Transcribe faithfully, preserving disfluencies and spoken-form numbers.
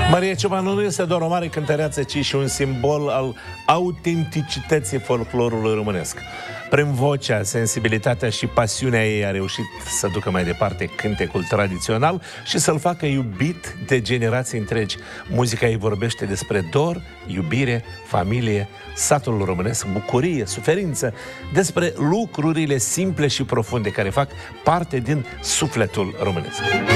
Maria Ciobanu nu este doar o mare cântăreață, ci și un simbol al autenticității folclorului românesc. Prin vocea, sensibilitatea și pasiunea ei a reușit să ducă mai departe cântecul tradițional și să-l facă iubit de generații întregi. Muzica ei vorbește despre dor, iubire, familie, satul românesc, bucurie, suferință, despre lucrurile simple și profunde care fac parte din sufletul românesc.